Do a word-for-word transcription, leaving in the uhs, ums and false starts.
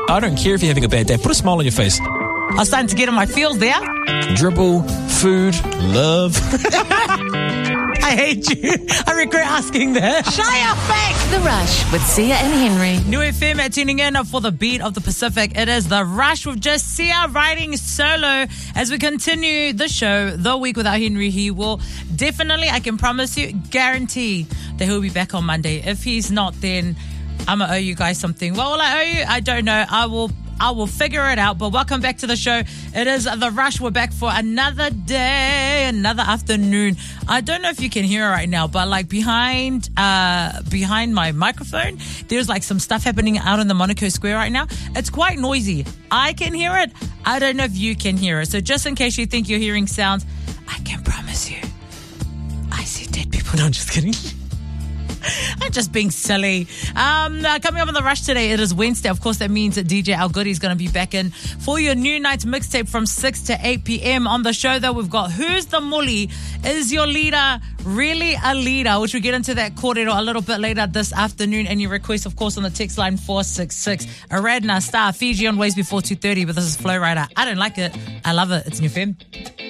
I don't care if you're having a bad day. Put a smile on your face. I'm starting to get in my feels there. Dribble, food, love. I hate you. I regret asking that. Shut your face. The Rush with Sia and Henry. New F M at tuning in for the beat of the Pacific. It is The Rush with just Sia riding solo as we continue the show. The week without Henry, he will definitely, I can promise you, guarantee that he'll be back on Monday. If he's not, then I'm going to owe you guys something. What will I owe you? I don't know. I will I will figure it out. But welcome back to the show. It is The Rush. We're back for another day, another afternoon. I don't know if you can hear it right now, but like behind uh, behind my microphone, there's like some stuff happening out in the Monaco Square right now. It's quite noisy. I can hear it. I don't know if you can hear it. So just in case you think you're hearing sounds, I can promise you, I see dead people. No, I'm just kidding. I'm just being silly. Um, uh, coming up on The Rush today, it is Wednesday. Of course, that means that D J Al Goody is going to be back in for your new night's mixtape from six to eight p.m. On the show, though, we've got Who's the Muli? Is your leader really a leader? Which we get into that kōrero a little bit later this afternoon. And your request, of course, on the text line four six six. Aradna Star, Fiji on Ways before two thirty. But this is Flow Rider. I don't like it. I love it. It's New F M.